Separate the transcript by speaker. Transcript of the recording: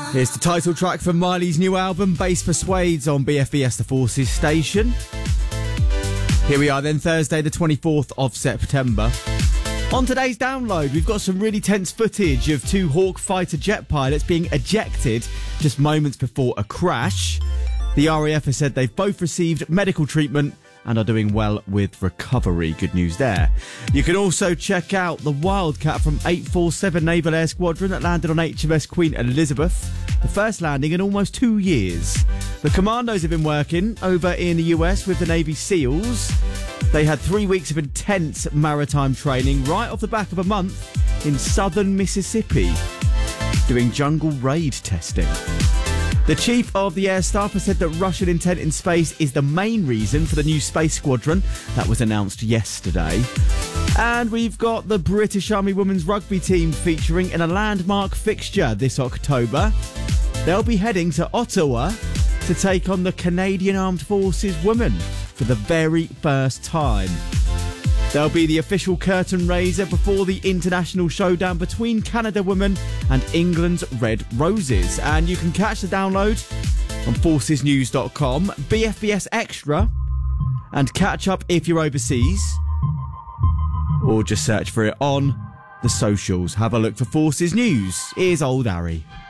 Speaker 1: Here's the title track from Miley's new album, Bass Persuades, on BFBS The Forces station. Here we are then, Thursday the 24th of September. On today's download, we've got some really tense footage of two Hawk fighter jet pilots being ejected just moments before a crash. The RAF has said they've both received medical treatment and are doing well with recovery. Good news there. You can also check out the Wildcat from 847 Naval Air Squadron that landed on HMS Queen Elizabeth. The first landing in almost 2 years. The commandos have been working over in the US with the Navy SEALs. They had 3 weeks of intense maritime training right off the back of a month in southern Mississippi, doing jungle raid testing. The chief of the air staff has said that Russian intent in space is the main reason for the new space squadron that was announced yesterday. And we've got the British Army women's rugby team featuring in a landmark fixture this October. They'll be heading to Ottawa to take on the Canadian Armed Forces women for the very first time. There'll be the official curtain raiser before the international showdown between Canada women and England's Red Roses. And you can catch the download on forcesnews.com, BFBS Extra, and catch up if you're overseas. Or just search for it on the socials. Have a look for Forces News. Here's Old Harry.